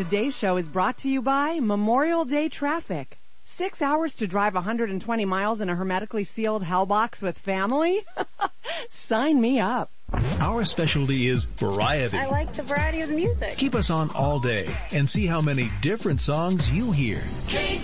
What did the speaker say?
Today's show is brought to you by Memorial Day Traffic. 6 hours to drive 120 miles in a hermetically sealed hellbox with family? Sign me up. Our specialty is variety. I like the variety of the music. Keep us on all day and see how many different songs you hear.